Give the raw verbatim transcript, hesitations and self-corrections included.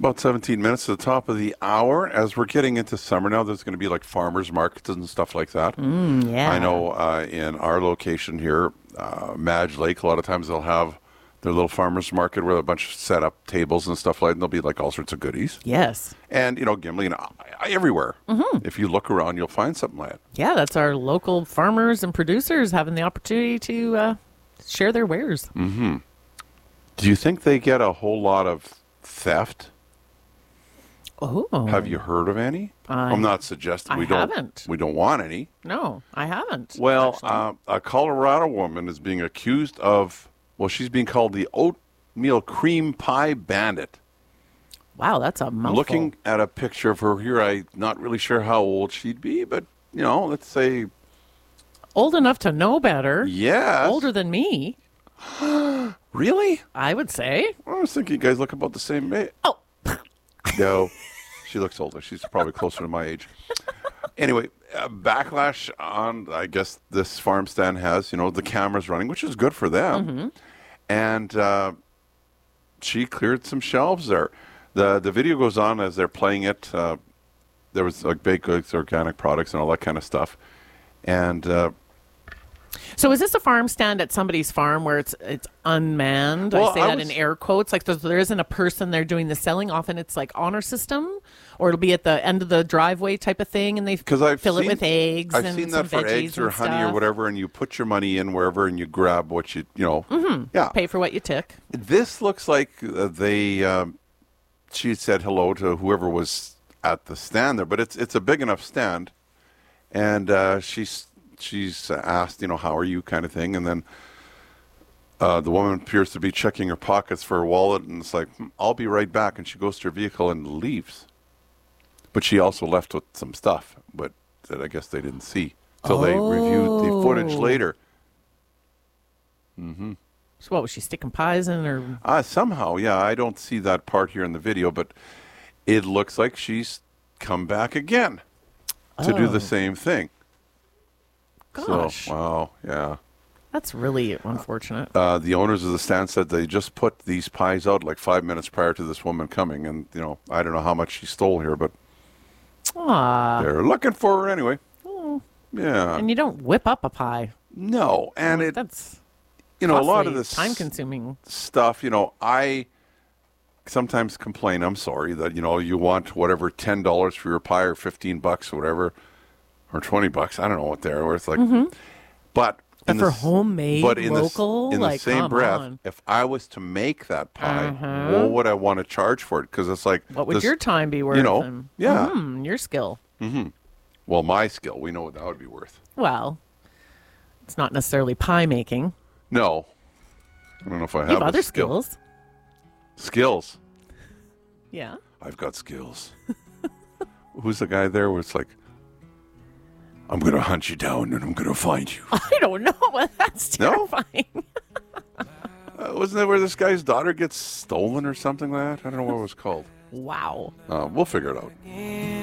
About seventeen minutes to the top of the hour. As we're getting into summer now, there's going to be like farmers markets and stuff like that. Mm, yeah. I know uh, in our location here, uh, Madge Lake, a lot of times they'll have their little farmers market where a bunch of set up tables and stuff like that. And there'll be like all sorts of goodies. Yes. And, you know, Gimli, and I, everywhere. Mm-hmm. If you look around, you'll find something like that. Yeah, that's our local farmers and producers having the opportunity to uh, share their wares. Mm-hmm. Do you think they get a whole lot of theft? Oh. Have you heard of any? I, I'm not suggesting I we don't. haven't. We don't want any. No, I haven't. Well, uh, a Colorado woman is being accused of. Well, she's being called the oatmeal cream pie bandit. Wow, that's a mouthful. Looking at a picture of her here, I'm not really sure how old she'd be, but you know, let's say old enough to know better. Yes. Older than me. Really? I would say. I was thinking you guys look about the same age. Oh. No, she looks older. She's probably closer to my age. Anyway, uh, backlash on, I guess, this farm stand has, you know, the cameras running, which is good for them. Mm-hmm. And uh, she cleared some shelves there. The the video goes on as they're playing it. Uh, there was like baked goods, organic products, and all that kind of stuff. And uh, so is this a farm stand at somebody's farm where it's it's unmanned? Well, I say I that was- in air quotes. Like there's, there isn't a person there doing the selling. Often it's like honor system, or it'll be at the end of the driveway type of thing, and they because I've fill seen, it with eggs I've and seen some that for veggies eggs or and honey or stuff. whatever, and you put your money in wherever, and you grab what you you know. Mm-hmm. Yeah, Pay for what you took. This looks like uh, they. Um, she said hello to whoever was at the stand there, but it's it's a big enough stand, and uh, she's she's asked, you know, how are you, kind of thing, and then uh, the woman appears to be checking her pockets for her wallet, and it's like, "Hmm, I'll be right back, and she goes to her vehicle and leaves. But she also left with some stuff, but that I guess they didn't see till they reviewed the footage Oh. later. Mm-hmm. So what was she sticking pies in, or Uh, somehow, yeah, I don't see that part here in the video, but it looks like she's come back again to do Oh. the same thing. gosh, So, wow, yeah. that's really unfortunate. Uh, the owners of the stand said they just put these pies out like five minutes prior to this woman coming, and, you know, I don't know how much she stole here, but Aww. they're looking for her anyway. Oh. Yeah. And you don't whip up a pie. No, and it, That's you know, a lot of costly, this time-consuming stuff, you know, I sometimes complain, I'm sorry, that, you know, you want whatever ten dollars for your pie or fifteen bucks or whatever, or twenty bucks, I don't know what they're worth, like, Mm-hmm. but, But in for the, homemade, but in local, the, in like, the same come breath, on. if I was to make that pie, Mhm. what would I want to charge for it? Because it's like, What would this- your time be worth? you know, and, yeah. mm, your skill. Mm-hmm. Well, my skill, we know what that would be worth. Well, it's not necessarily pie making. No. I don't know if I You have have a other skill. skills. Skills. Yeah. I've got skills. Who's the guy there where it's like, I'm going to hunt you down and I'm going to find you? I don't know. Well, that's No? terrifying. Uh, wasn't that where this guy's daughter gets stolen or something like that? I don't know what it was called. Wow. Uh, we'll figure it out.